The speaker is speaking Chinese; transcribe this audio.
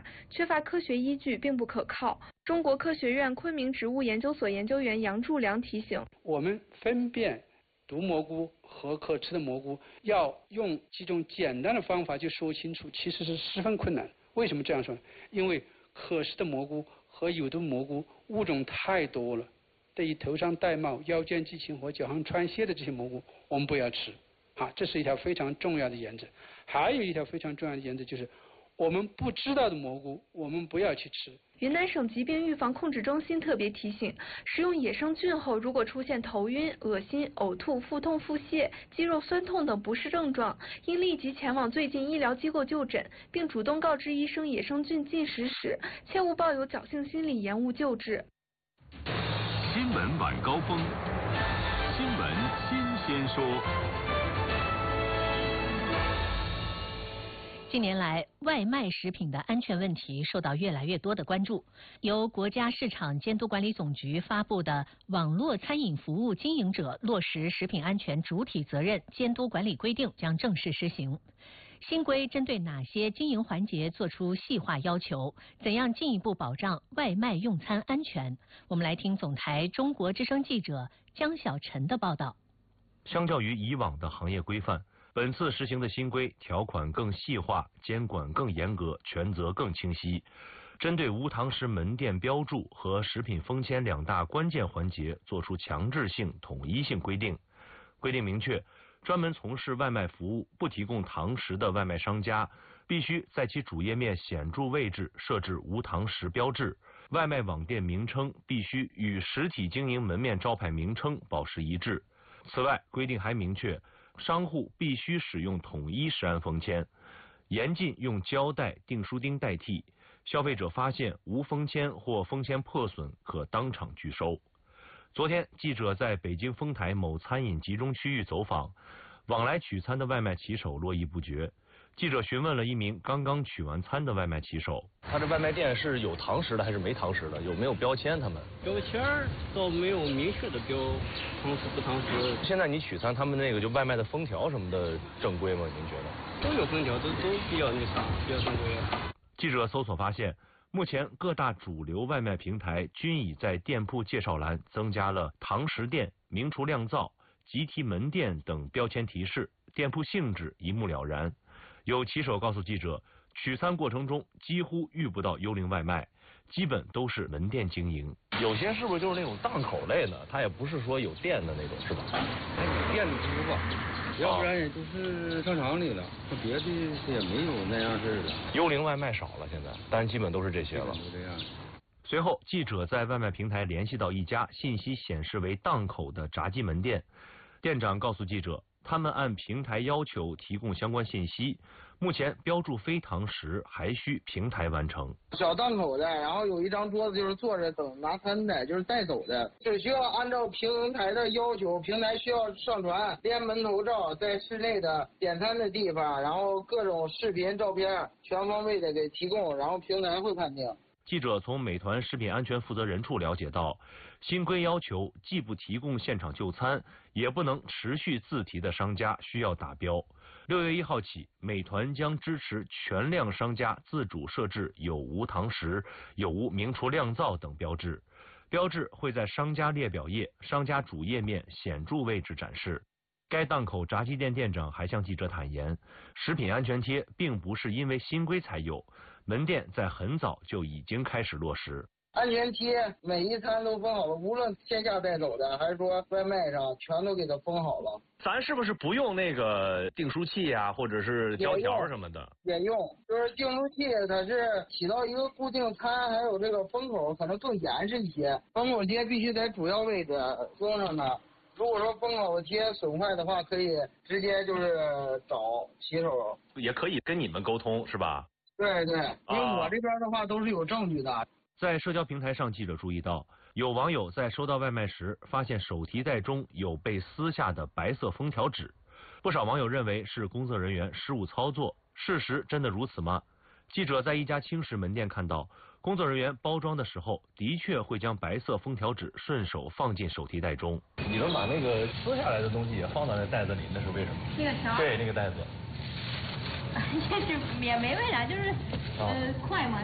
缺乏科学依据，并不可靠。中国科学院昆明植物研究所研究员杨柱良提醒： 我们分辨毒蘑菇和可吃的蘑菇，要用几种简单的方法就说清楚，其实是十分困难。为什么这样说？因为可食的蘑菇和有毒蘑菇物种太多了。对于头上戴帽、腰间系琴和脚上穿靴的这些蘑菇，我们不要吃。这是一条非常重要的原则。还有一条非常重要的原则就是，我们不知道的蘑菇，我们不要去吃。 云南省疾病预防控制中心特别提醒，食用野生菌后，如果出现头晕、恶心、呕吐、腹痛、腹泻、肌肉酸痛等不适症状，应立即前往最近医疗机构就诊，并主动告知医生野生菌进食史，切勿抱有侥幸心理延误救治。 新闻晚高峰，新闻新鲜说。 近年来，外卖食品的安全问题受到越来越多的关注。由国家市场监督管理总局发布的《网络餐饮服务经营者落实食品安全主体责任监督管理规定》将正式施行。新规针对哪些经营环节作出细化要求？怎样进一步保障外卖用餐安全？我们来听总台中国之声记者江小晨的报道。 相较于以往的行业规范，本次实行的新规条款更细化，监管更严格，权责更清晰。针对无堂食门店标注和食品封签两大关键环节作出强制性、统一性规定。规定明确，专门从事外卖服务不提供堂食的外卖商家，必须在其主页面显著位置设置无堂食标志，外卖网店名称必须与实体经营门面招牌名称保持一致。此外，规定还明确，商户必须使用统一食安封签，严禁用胶带、订书钉代替。消费者发现无封签或封签破损，可当场拒收。昨天，记者在北京丰台某餐饮集中区域走访，往来取餐的外卖骑手络绎不绝。记者询问了一名刚刚取完餐的外卖骑手， 他这外卖店是有堂食的还是没堂食的？有没有标签？他们标签倒没有明确的标堂食不堂食。 现在你取餐，他们那个就外卖的封条什么的正规吗？您觉得？ 都有封条，都比较那啥，比较正规。 记者搜索发现，目前各大主流外卖平台均已在店铺介绍栏增加了堂食店、明厨亮灶、集体门店等标签提示，店铺性质一目了然。有骑手告诉记者，取餐过程中几乎遇不到幽灵外卖，基本都是门店经营。 有些是不是就是那种档口类的？它也不是说有店的那种，是吧？ 有店的多吧，要不然也都是商场里的，别的也没有那样式的。 幽灵外卖少了现在，但基本都是这些了。 都这样。 随后，记者在外卖平台联系到一家信息显示为档口的炸鸡门店，店长告诉记者，他们按平台要求提供相关信息，目前标注非堂食还需平台完成。 小档口的，然后有一张桌子就是坐着等拿餐的，就是带走的，只需要按照平台的要求，平台需要上传连门头照，在室内的点餐的地方，然后各种视频、照片全方位的给提供，然后平台会判定。 记者从美团食品安全负责人处了解到，新规要求既不提供现场就餐，也不能持续自提的商家需要打标。6月1号起，美团将支持全量商家自主设置有无堂食、有无明厨亮灶等标志，标志会在商家列表页、商家主页面显著位置展示。该档口炸鸡店店长还向记者坦言，食品安全贴并不是因为新规才有，门店在很早就已经开始落实。 安全贴每一餐都封好了，无论线下带走的还是说外卖上，全都给它封好了。 咱是不是不用那个订书器啊，或者是胶条什么的？ 也用，就是订书器它是起到一个固定餐，还有这个封口可能更严实一些。封口贴必须在主要位置封上的。如果说封口贴损坏的话，可以直接就是找骑手， 也可以跟你们沟通，是吧？ 对对，因为我这边的话都是有证据的。 在社交平台上，记者注意到，有网友在收到外卖时，发现手提袋中有被撕下的白色封条纸。不少网友认为是工作人员失误操作，事实真的如此吗？记者在一家轻食门店看到，工作人员包装的时候，的确会将白色封条纸顺手放进手提袋中。 你们把那个撕下来的东西也放到那袋子里，那是为什么？ 那个条。 对，那个袋子。 就是也没为啥，就是快嘛。